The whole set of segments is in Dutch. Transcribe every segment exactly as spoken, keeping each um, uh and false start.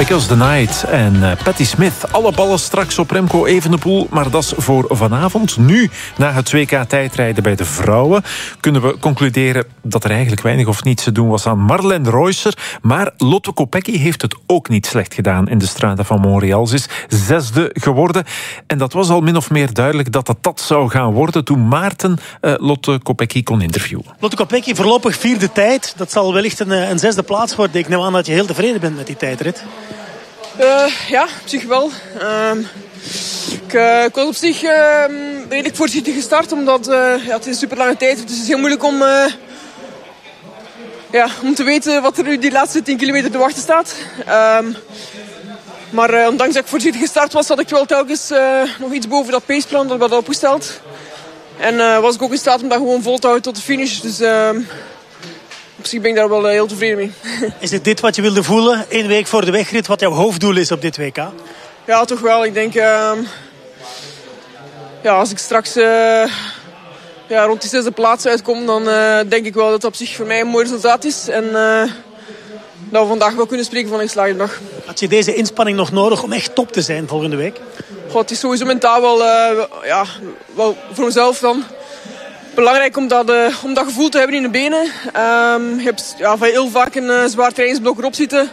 Because the Night en uh, Patti Smith. Alle ballen straks op Remco Evenepoel, maar dat is voor vanavond. Nu, na het W K-tijdrijden bij de vrouwen, kunnen we concluderen dat er eigenlijk weinig of niets te doen was aan Marlen Reusser. Maar Lotte Kopecky heeft het ook niet slecht gedaan in de Strade van Montréal. Ze is zesde geworden. En dat was al min of meer duidelijk dat het dat zou gaan worden toen Maarten uh, Lotte Kopecky kon interviewen. Lotte Kopecky, voorlopig vierde tijd. Dat zal wellicht een, een zesde plaats worden. Ik neem aan dat je heel tevreden bent met die tijdrit. Uh, ja, op zich wel. Uh, ik, uh, ik was op zich uh, redelijk voorzichtig gestart, omdat uh, ja, het is een super lange tijd. Dus het is heel moeilijk om, uh, ja, om te weten wat er nu die laatste tien kilometer te wachten staat. Uh, maar uh, ondanks dat ik voorzichtig gestart was, had ik wel telkens uh, nog iets boven dat paceplan dat we hadden opgesteld. En uh, was ik ook in staat om dat gewoon vol te houden tot de finish. Dus uh, op zich ben ik daar wel uh, heel tevreden mee. Is het dit wat je wilde voelen, één week voor de wegrit, wat jouw hoofddoel is op dit W K? Ja, toch wel. Ik denk, uh, ja, als ik straks uh, ja, rond die zesde plaats uitkom, dan uh, denk ik wel dat dat op zich voor mij een mooi resultaat is. En uh, dat we vandaag wel kunnen spreken van een geslaagde dag. Had je deze inspanning nog nodig om echt top te zijn volgende week? Goh, het is sowieso mentaal wel, uh, ja, wel voor mezelf dan belangrijk om dat, uh, om dat gevoel te hebben in de benen. Um, je hebt ja, heel vaak een uh, zwaar trainingsblok erop zitten.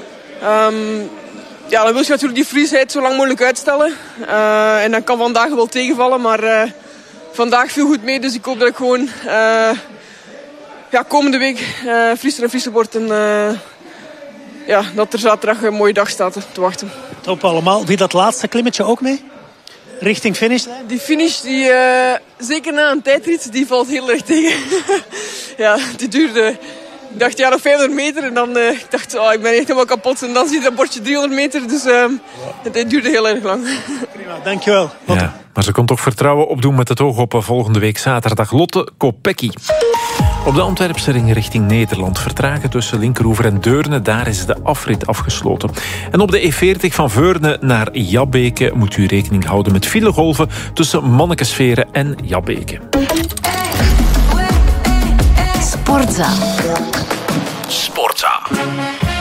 Um, ja, dan wil je natuurlijk die frisheid zo lang mogelijk uitstellen. Uh, en dat kan vandaag wel tegenvallen, maar uh, vandaag viel goed mee. Dus ik hoop dat ik gewoon uh, ja, komende week uh, frisser en frisser word. En uh, ja, dat er zaterdag een mooie dag staat te wachten. Top allemaal. Wie dat laatste klimmetje ook mee? Richting finish? Die finish, die, uh, zeker na een tijdrit, die valt heel erg tegen. Ja, die duurde... Ik dacht, ja, nog vijfhonderd meter. En dan uh, ik dacht oh, ik ben echt helemaal kapot. En dan zie je dat bordje driehonderd meter. Dus uh, het duurde heel erg lang. Prima, dankjewel. Ja, maar ze kon toch vertrouwen opdoen met het oog op volgende week zaterdag. Lotte Kopecky. Op de Antwerpse ring richting Nederland vertragen tussen Linkeroever en Deurne. Daar is de afrit afgesloten. En op de E veertig van Veurne naar Jabbeke moet u rekening houden met filegolven tussen Mannekesveren en Jabbeke. Sportza. Sportza.